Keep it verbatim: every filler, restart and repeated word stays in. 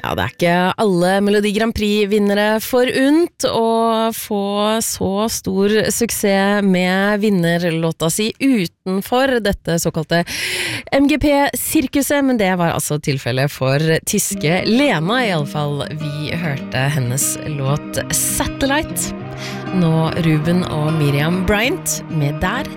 Ja, det er ikke alle Melodi Grand Prix-vinnere forunt å få så stor suksess med vinnerlåta si utenfor dette såkalte M G P-sirkuset, men det var altså tilfellet for tyske Lena, i alle fall vi hørte hennes låt Satellite. Nå Ruben og Miriam Bryant med Der